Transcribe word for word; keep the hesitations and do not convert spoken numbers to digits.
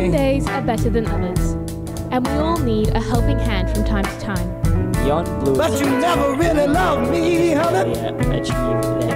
Some days are better than others, and we all need a helping hand from time to time. Beyond blue. But you never really loved me, honey. Yeah, achieve that.